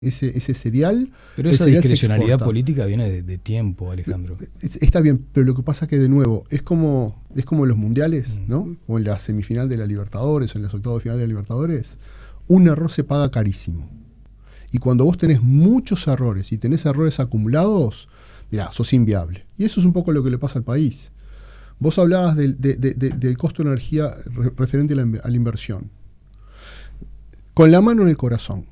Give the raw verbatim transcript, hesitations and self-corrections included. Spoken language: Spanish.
ese, ese cereal. Pero esa discrecionalidad política viene de, de tiempo, Alejandro. Está bien, pero lo que pasa que de nuevo, es como, es como en los mundiales, ¿no? O en la semifinal de la Libertadores, o en los octavos de final de la Libertadores. Un error se paga carísimo. Y cuando vos tenés muchos errores y tenés errores acumulados, mirá, sos inviable. Y eso es un poco lo que le pasa al país. Vos hablabas del, de, de, de, del costo de energía re, referente a la, a la inversión. Con la mano en el corazón,